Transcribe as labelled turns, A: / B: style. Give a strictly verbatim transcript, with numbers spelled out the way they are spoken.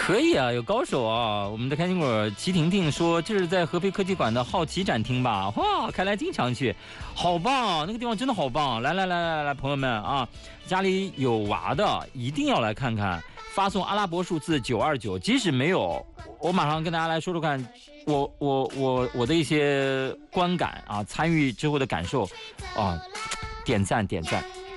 A: 可以啊，有高手啊！我们的开心果齐婷婷说，这是在合肥科技馆的好奇展厅吧？哇，看来经常去，好棒！那个地方真的好棒！来来来来来，朋友们啊，家里有娃的一定要来看看。发送阿拉伯数字九二九，即使没有，我马上跟大家来说说看，我我我我的一些观感啊，参与之后的感受啊，点赞点赞。